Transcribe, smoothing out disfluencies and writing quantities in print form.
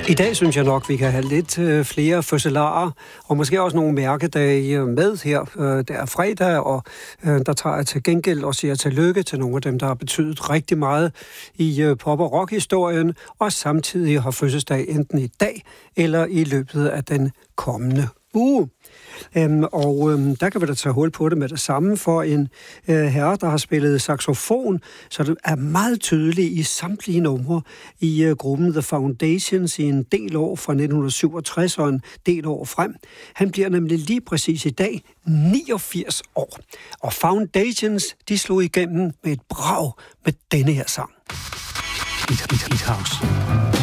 I dag synes jeg nok, vi kan have lidt flere fødselarer, og måske også nogle mærkedage med her. Det er fredag, og der tager jeg til gengæld og siger tillykke til nogle af dem, der har betydet rigtig meget i pop- og rock-historien, og samtidig har fødselsdag enten i dag eller i løbet af den kommende uge. Der kan vi da tage hul på det med det samme for en herre, der har spillet saxofon, så det er meget tydeligt i samtlige numre i gruppen The Foundations i en del år fra 1967 og en del år frem. Han bliver nemlig lige præcis i dag 89 år. Og Foundations, de slog igennem med et brag med denne her sang. It House.